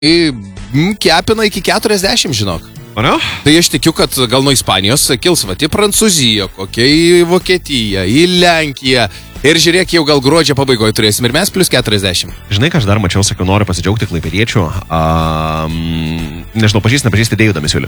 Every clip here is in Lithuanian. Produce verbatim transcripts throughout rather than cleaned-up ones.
kepina iki keturiasdešimt, žinok. O ne? Tai aš tikiu, kad gal nuo Ispanijos kils va, į Prancūziją, kokią į Vokietiją, į Lenkiją. Ir žiūrėk, jau gal gruodžio pabaigoje turėsim ir mes plus keturiasdešimt. Žinai, ką aš dar mačiau, sakiau, noriu pasidžiaugti klaipėdiečių. Um, nežinau, pažįsti, nepažįsti Deividą Misiulį.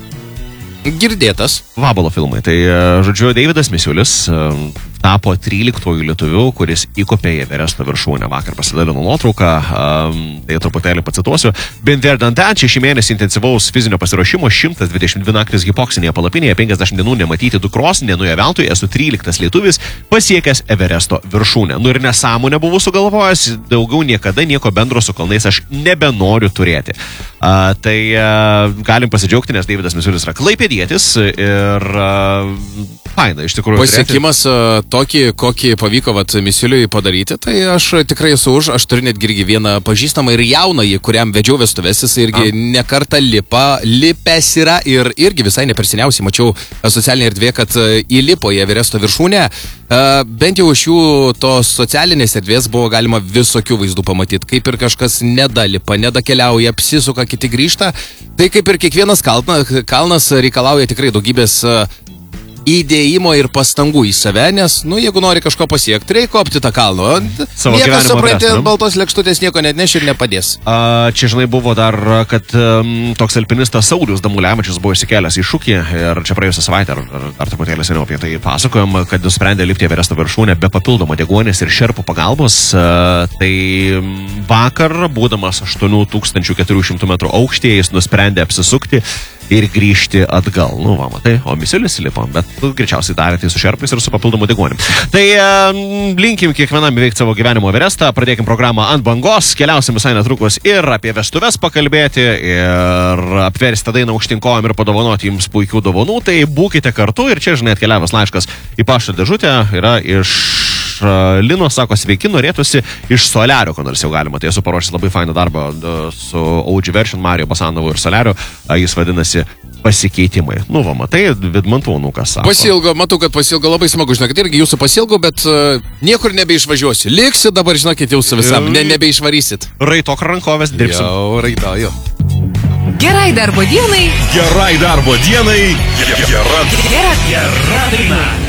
Girdėtas. Vabalo filmai. Tai, žodžiu, Deividas Misiulis tapo tryliktuoju lietuviu, kuris įkopė į Everesto viršūnę. Vakar pasidalino nuotrauką, um, tai truputėlį pacituosiu. Bent verdant ten, šį mėnesį intensyvaus fizinio pasiruošimo, šimtas dvidešimt dvi naktis hipoksinėje palapinėje, penkiasdešimt dienų nematyti dukros, nenuėjo veltui, esu tryliktas lietuvis, pasiekęs Everesto viršūnę. Nu ir nesąmonę buvau sugalvojęs, daugiau niekada nieko bendro su kalnais aš nebenoriu turėti. Uh, tai uh, galim pasidžiaugti, nes Deividas Misiulis yra klaipėdietis ir uh, faina, iš tikrųjų. Pasiekimas uh, tokį, kokį pavyko vat, Misiuliui padaryti, tai aš tikrai esu už, aš turiu netgi irgi vieną pažįstamą ir jaunąjį, kuriam vedžiau vestuves, jis irgi A. nekartą lipa, lipęs yra ir irgi visai neperseniausiai mačiau socialinėje erdvėje, kad įlipo į Everesto viršūnę. Uh, bent jau iš jų tos socialinės erdvės buvo galima visokių vaizdų pamatyti, kaip ir kažkas nedalipa, nedakeliauja, apsisuka, kiti grįžta. Tai kaip ir kiekvienas kalna, kalnas reikalauja tikrai daugybės uh, įdėjimo ir pastangų į save, nes, nu, jeigu nori kažko pasiekti, reikia kopti tą kalną. Niekas supranti, baltos lėkštutės nieko net neš ir nepadės. A, čia, žinai, buvo dar, kad um, toks alpinistas Saulius Damulevičius buvo įsikėlęs į šūkį ir čia praėjusią savaitę, ar, ar, ar truputėlį seniau apie tai pasakojom, kad nusprendė lipti Everesto viršūnę be papildomo deguonies ir šerpų pagalbos. A, tai vakar, būdamas aštuonių tūkstančių keturių šimtų metrų aukštyje, jis nusprendė apsisukti ir grįžti atgal. Nu, va, matai, o Misiulis lipo, bet greičiausiai darė tai su šerpais ir su papildomu deguoniu. Tai um, linkim kiekvienam įveikti savo gyvenimo Everestą, pradėkim programą ant bangos, keliausim visai netrukus ir apie vestuves pakalbėti ir apversti dainą aukštyn kojom ir padovanoti jums puikių dovanų, tai būkite kartu ir čia, žinai, atkeliavęs laiškas į pašto dėžutę yra iš Lino, sako, sveiki, norėtųsi iš Soliario, ko nors jau galima. Tai esu paruošęs labai fainą darbą su O G Version, Mario Basanovu ir Soliario. Jis vadinasi Pasikeitimai. Nu, va, matai, Vidmantų nukas sako. Pasilgo, matau, kad pasilgo labai smagu, žinokit, irgi jūsų pasilgo, bet uh, niekur nebeišvažiuosiu. Liksi dabar, žinokit, jūsų visam, ne, nebeišvarysit. Raitok rankovės dirbsim. Jau, raitau, jo. Gerai darbo dienai. Gerai darbo dienai. Gera, gera, gera daina.